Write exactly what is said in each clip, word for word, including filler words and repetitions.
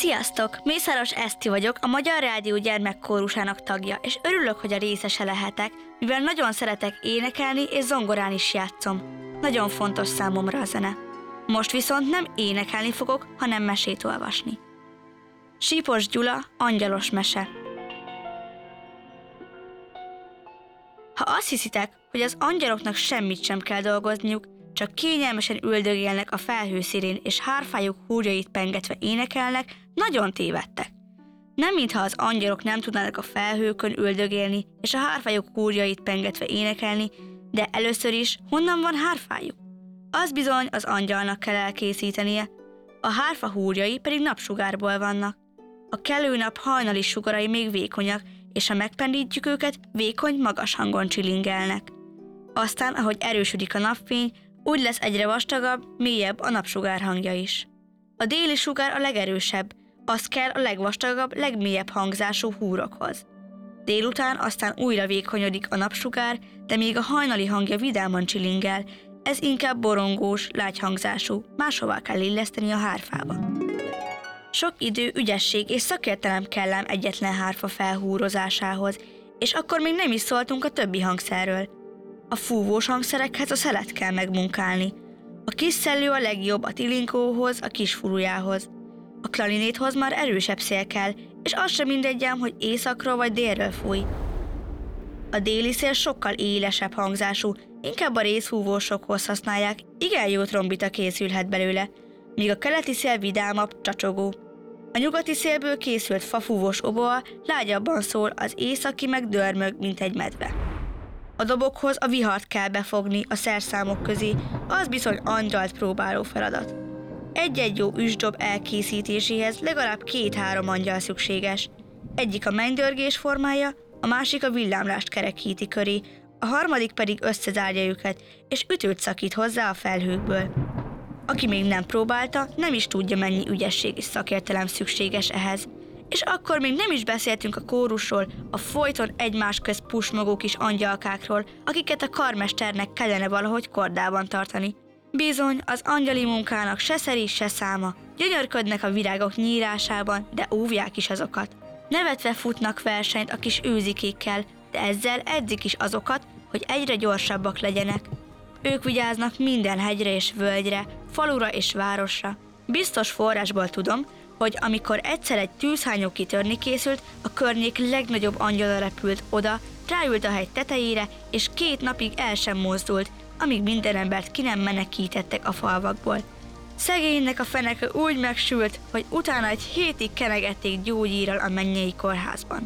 Sziasztok! Mészáros Eszti vagyok, a Magyar Rádió gyermekkórusának tagja, és örülök, hogy a részese lehetek, mivel nagyon szeretek énekelni és zongorán is játszom. Nagyon fontos számomra a zene. Most viszont nem énekelni fogok, hanem mesét olvasni. Sípos Gyula, Angyalos mese. Ha azt hiszitek, hogy az angyaloknak semmit sem kell dolgozniuk, csak kényelmesen üldögélnek a felhőszélén és hárfájuk húrjait pengetve énekelnek, nagyon tévedtek. Nem mintha az angyalok nem tudnának a felhőkön üldögélni és a hárfájuk húrjait pengetve énekelni, de először is honnan van hárfájuk? Az bizony az angyalnak kell elkészítenie, a hárfa húrjai pedig napsugárból vannak. A kelő nap hajnali sugarai még vékonyak, és ha megpendítjük őket, vékony, magas hangon csilingelnek. Aztán, ahogy erősödik a napfény, úgy lesz egyre vastagabb, mélyebb a napsugár hangja is. A déli sugár a legerősebb, az kell a legvastagabb, legmélyebb hangzású húrokhoz. Délután aztán újra vékonyodik a napsugár, de még a hajnali hangja vidáman csilingel, ez inkább borongós, lágy hangzású, máshová kell illeszteni a hárfába. Sok idő, ügyesség és szakértelem kell ám egyetlen hárfa felhúrozásához, és akkor még nem is szóltunk a többi hangszerről. A fúvós hangszerekhez a szelet kell megmunkálni. A kis szellő a legjobb a tilinkóhoz, a kis furujához. A klarinéthoz már erősebb szél kell, és az sem mindegy ám, hogy északról vagy délről fúj. A déli szél sokkal élesebb hangzású, inkább a részhúvósokhoz használják, igen jó trombita készülhet belőle, míg a keleti szél vidámabb, csacsogó. A nyugati szélből készült fafúvós oboa lágyabban szól, az északi meg dörmög, mint egy medve. A dobokhoz a vihart kell befogni a szerszámok közé, az bizony angyalt próbáló feladat. Egy-egy jó üsdob elkészítéséhez legalább két-három angyal szükséges. Egyik a mennydörgés formája, a másik a villámlást kerekíti köré, a harmadik pedig összezárja őket, és ütőt szakít hozzá a felhőkből. Aki még nem próbálta, nem is tudja, mennyi ügyesség és szakértelem szükséges ehhez. És akkor még nem is beszéltünk a kórusról, a folyton egymás közt pusmogó kis angyalkákról, akiket a karmesternek kellene valahogy kordában tartani. Bizony, az angyali munkának se szeri, se száma. Gyönyörködnek a virágok nyírásában, de óvják is azokat. Nevetve futnak versenyt a kis őzikékkel, de ezzel edzik is azokat, hogy egyre gyorsabbak legyenek. Ők vigyáznak minden hegyre és völgyre, falura és városra. Biztos forrásból tudom, hogy amikor egyszer egy tűzhányó kitörni készült, a környék legnagyobb angyala repült oda, ráült a hegy tetejére, és két napig el sem mozdult, amíg minden embert ki nem menekítettek a falvakból. Szegénynek a feneke úgy megsült, hogy utána egy hétig kenegették gyógyírral a mennyei kórházban.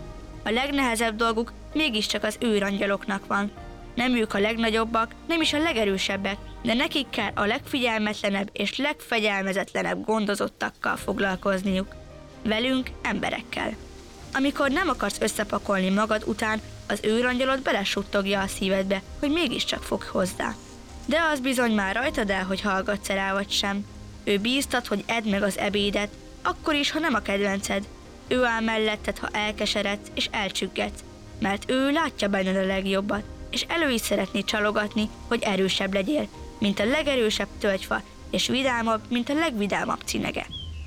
A legnehezebb dolguk mégiscsak az őrangyaloknak van. Nem ők a legnagyobbak, nem is a legerősebbek, de nekik kell a legfigyelmetlenebb és legfegyelmezetlenebb gondozottakkal foglalkozniuk. Velünk, emberekkel. Amikor nem akarsz összepakolni magad után, az őrangyalod belesuttogja a szívedbe, hogy mégiscsak fog hozzá. De az bizony már rajtad el, hogy hallgatsz rá vagy sem. Ő bíztat, hogy edd meg az ebédet, akkor is, ha nem a kedvenced. Ő áll melletted, ha elkeseredsz és elcsüggetsz, mert ő látja benned a legjobbat, és elő is szeretné csalogatni, hogy erősebb legyél, mint a legerősebb tölgyfa, és vidámabb, mint a legvidámabb cinege.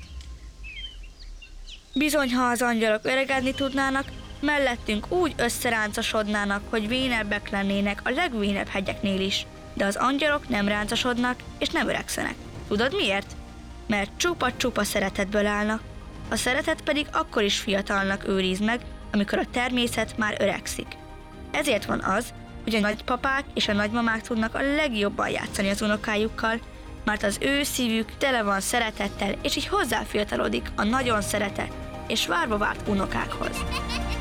Bizony, ha az angyalok öregedni tudnának, mellettünk úgy összeráncosodnának, hogy vénebbek lennének a legvénebb hegyeknél is. De az angyalok nem ráncosodnak, és nem öregszenek. Tudod miért? Mert csupa-csupa szeretetből állnak. A szeretet pedig akkor is fiatalnak őriz meg, amikor a természet már öregszik. Ezért van az, hogy a nagypapák és a nagymamák tudnak a legjobban játszani az unokájukkal, mert az ő szívük tele van szeretettel, és így hozzáfiatalodik a nagyon szeretett és várva várt unokákhoz.